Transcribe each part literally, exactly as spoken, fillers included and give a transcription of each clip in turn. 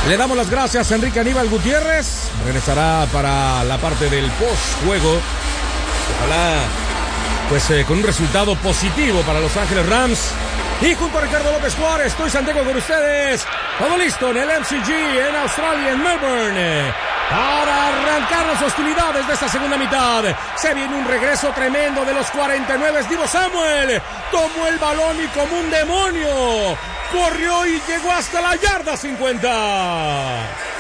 Le damos las gracias a Enrique Aníbal Gutiérrez. Regresará para la parte del post-juego. Ojalá, pues, eh, con un resultado positivo para Los Ángeles Rams. Y junto a Ricardo López Juárez, estoy Santiago con ustedes. Todo listo en el M C G, en Australia, en Melbourne, para arrancar las hostilidades de esta segunda mitad. Se viene un regreso tremendo de los cuarenta y nueve. Divo Samuel tomó el balón y como un demonio corrió y llegó hasta la yarda cincuenta.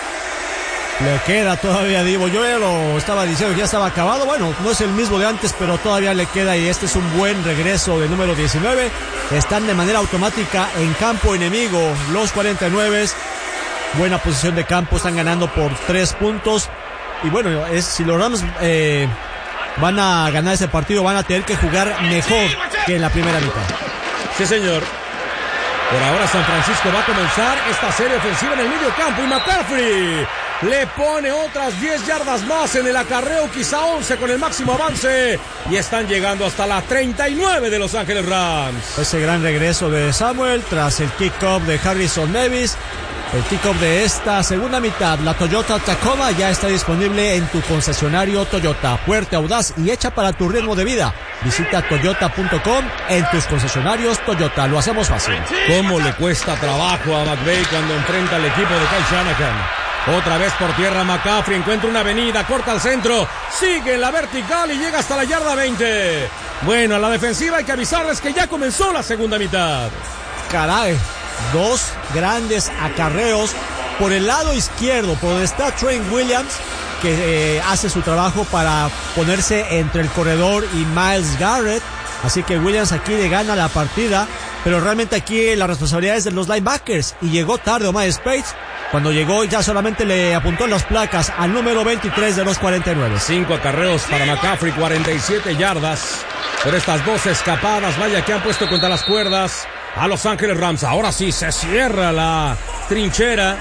Le queda todavía, Divo. Yo ya lo estaba diciendo que ya estaba acabado. Bueno, no es el mismo de antes, pero todavía le queda y este es un buen regreso del número diecinueve. Están de manera automática en campo enemigo los cuarenta y nueve. Buena posición de campo, están ganando por tres puntos. Y bueno, es, si los Rams eh, van a ganar ese partido, van a tener que jugar mejor que en la primera mitad. Sí, señor. Por ahora San Francisco va a comenzar esta serie ofensiva en el medio campo y McCaffrey le pone otras diez yardas más en el acarreo, quizá once con el máximo avance, y están llegando hasta la treinta y nueve de Los Ángeles Rams. Ese gran regreso de Samuel tras el kick-off de Harrison Davis. El kick-off de esta segunda mitad, la Toyota Tacoma ya está disponible en tu concesionario Toyota. Fuerte, audaz y hecha para tu ritmo de vida. Visita toyota punto com en tus concesionarios Toyota. Lo hacemos fácil. ¿Cómo le cuesta trabajo a McVay cuando enfrenta al equipo de Kyle Shanahan? Otra vez por tierra McCaffrey, encuentra una avenida, corta al centro, sigue en la vertical y llega hasta la yarda veinte. Bueno, a la defensiva hay que avisarles que ya comenzó la segunda mitad. Caray. Dos grandes acarreos por el lado izquierdo, por donde está Trent Williams, que eh, hace su trabajo para ponerse entre el corredor y Myles Garrett. Así que Williams aquí le gana la partida, pero realmente aquí la responsabilidad es de los linebackers. Y llegó tarde Omar Speights. Cuando llegó ya solamente le apuntó en las placas al número veintitrés de los cuarenta y nueve. Cinco acarreos para McCaffrey, cuarenta y siete yardas. Por estas dos escapadas, vaya que han puesto contra las cuerdas a Los Ángeles Rams. Ahora sí se cierra la trinchera.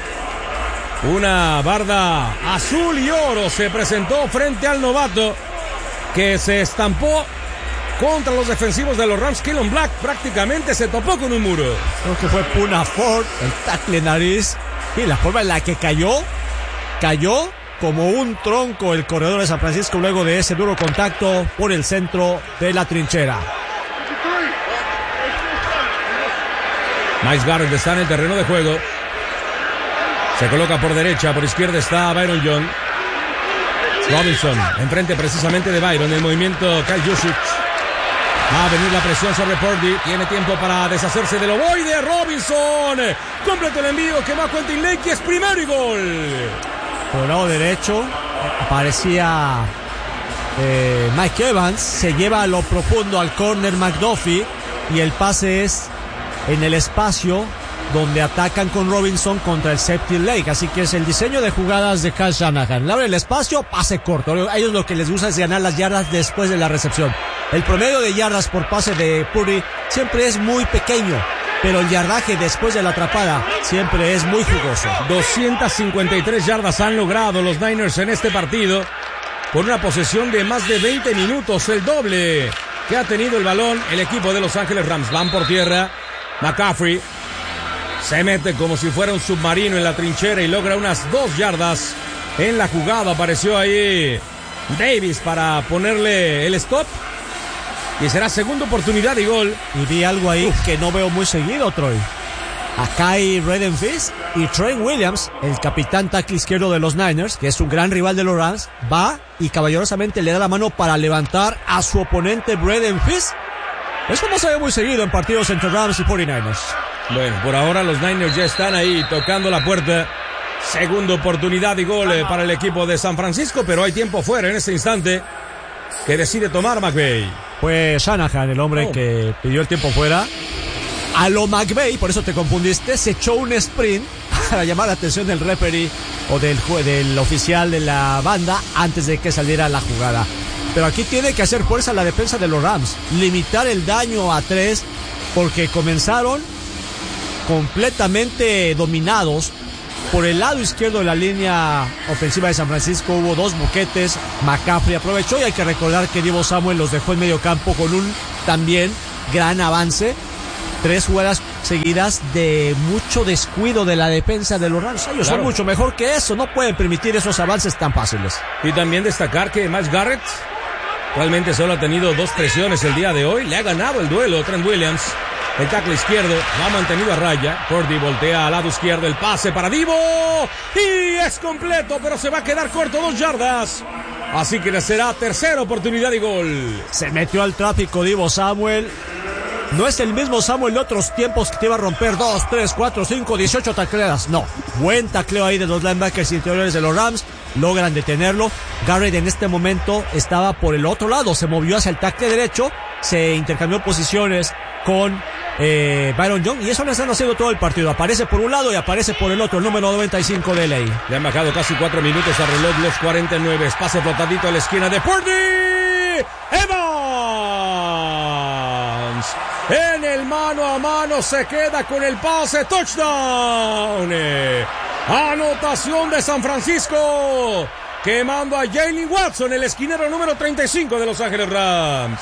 Una barda azul y oro se presentó frente al novato que se estampó contra los defensivos de los Rams. Keelan Black prácticamente se topó con un muro. Creo que fue Puna Ford, el tackle nariz. Y la forma en la que cayó, cayó como un tronco el corredor de San Francisco luego de ese duro contacto por el centro de la trinchera. Myles Garrett está en el terreno de juego. Se coloca por derecha, por izquierda está Byron Young. Robinson, enfrente precisamente de Byron, el movimiento Kyle Juszczyk. Va a venir la presión sobre Purdy. Tiene tiempo para deshacerse del ovoide. Robinson. Completo el envío que va a Quentin Lake y es primero y gol. Por el lado derecho aparecía eh, Mike Evans. Se lleva a lo profundo al corner McDuffie. Y el pase es en el espacio donde atacan con Robinson contra el safety Lake. Así que es el diseño de jugadas de Kyle Shanahan. Le abre el espacio, pase corto. A ellos lo que les gusta es ganar las yardas después de la recepción. El promedio de yardas por pase de Purdy siempre es muy pequeño, pero el yardaje después de la atrapada siempre es muy jugoso. doscientas cincuenta y tres yardas han logrado los Niners en este partido, con una posesión de más de veinte minutos, el doble que ha tenido el balón el equipo de Los Ángeles Rams. Van por tierra, McCaffrey se mete como si fuera un submarino en la trinchera y logra unas dos yardas en la jugada. Apareció ahí Davis para ponerle el stop. Y será segunda oportunidad y gol. Y vi algo ahí Uf. que no veo muy seguido, Troy. Acá hay Redden Fist y Trent Williams, el capitán tackle izquierdo de los Niners, que es un gran rival de los Rams, va y caballerosamente le da la mano para levantar a su oponente Redden Fist. Eso no se ve muy seguido en partidos entre Rams y cuarenta y nueve. Bueno, por ahora los Niners ya están ahí tocando la puerta. Segunda oportunidad y gol para el equipo de San Francisco, pero hay tiempo fuera en este instante que decide tomar McVay. Fue Shanahan el hombre oh. que pidió el tiempo fuera. A lo McVay, por eso te confundiste, se echó un sprint para llamar la atención del referee o del, del oficial de la banda antes de que saliera la jugada. Pero aquí tiene que hacer fuerza la defensa de los Rams, limitar el daño a tres, porque comenzaron completamente dominados. Por el lado izquierdo de la línea ofensiva de San Francisco hubo dos boquetes. McCaffrey aprovechó y hay que recordar que Divo Samuel los dejó en medio campo con un también gran avance. Tres jugadas seguidas de mucho descuido de la defensa de los Rams. Ellos claro. son mucho mejor que eso, no pueden permitir esos avances tan fáciles. Y también destacar que Myles Garrett realmente solo ha tenido dos presiones el día de hoy, le ha ganado el duelo Trent Williams. El tackle izquierdo lo ha mantenido a raya. Purdy voltea al lado izquierdo, el pase para Divo. Y es completo, pero se va a quedar corto, dos yardas. Así que será tercera oportunidad y gol. Se metió al tráfico Divo Samuel. No es el mismo Samuel de otros tiempos que te iba a romper dos, tres, cuatro, cinco, dieciocho tacleadas. No, buen tacleo ahí de los linebackers interiores de los Rams. Logran detenerlo. Garrett en este momento estaba por el otro lado. Se movió hacia el tackle derecho. Se intercambió posiciones con eh, Byron Young. Y eso le están haciendo todo el partido. Aparece por un lado y aparece por el otro. El número noventa y cinco de L A. Le han bajado casi cuatro minutos a reloj los cuarenta y nueve. Pase flotadito a la esquina de Purdy. Evans. En el mano a mano se queda con el pase. Touchdown. Anotación de San Francisco. Quemando a Jaylen Watson, el esquinero número treinta y cinco de Los Ángeles Rams.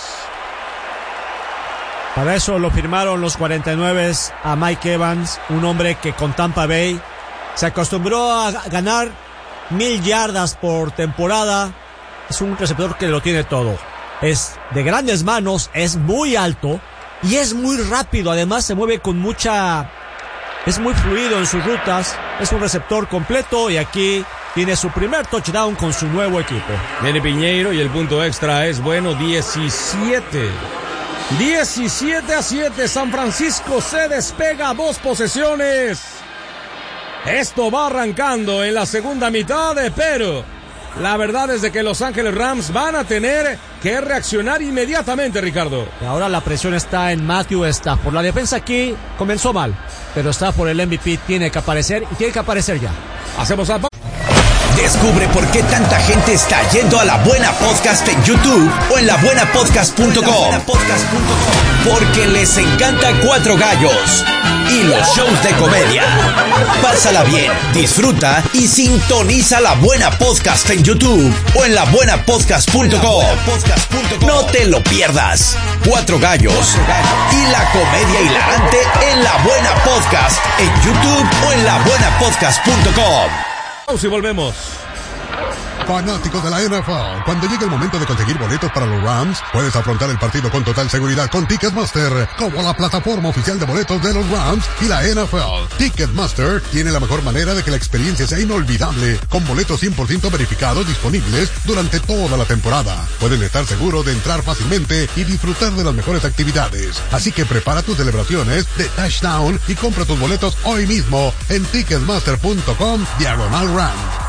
Para eso lo firmaron los cuarenta y nueve a Mike Evans, un hombre que con Tampa Bay se acostumbró a ganar mil yardas por temporada. Es un receptor que lo tiene todo. Es de grandes manos, es muy alto y es muy rápido. Además se mueve con mucha... Es muy fluido en sus rutas. Es un receptor completo y aquí tiene su primer touchdown con su nuevo equipo. Viene Piñeiro y el punto extra es bueno, diecisiete. diecisiete a siete. San Francisco se despega a dos posesiones. Esto va arrancando en la segunda mitad, pero la verdad es de que Los Ángeles Rams van a tener que reaccionar inmediatamente, Ricardo. Ahora la presión está en Matthew Stafford. La defensa aquí comenzó mal, pero Stafford, el M V P, tiene que aparecer y tiene que aparecer ya. Hacemos la... Descubre por qué tanta gente está yendo a La Buena Podcast en YouTube o en la buena podcast punto com. Porque les encanta Cuatro Gallos y los shows de comedia. Pásala bien, disfruta y sintoniza La Buena Podcast en YouTube o en la buena podcast punto com. No te lo pierdas. Cuatro Gallos y la comedia hilarante en La Buena Podcast en YouTube o en la buena podcast punto com. Si volvemos. Fanáticos de la N F L, cuando llegue el momento de conseguir boletos para los Rams, puedes afrontar el partido con total seguridad con Ticketmaster, como la plataforma oficial de boletos de los Rams y la N F L. Ticketmaster tiene la mejor manera de que la experiencia sea inolvidable, con boletos cien por ciento verificados disponibles durante toda la temporada. Pueden estar seguros de entrar fácilmente y disfrutar de las mejores actividades. Así que prepara tus celebraciones de touchdown y compra tus boletos hoy mismo en ticketmaster punto com diagonal Rams.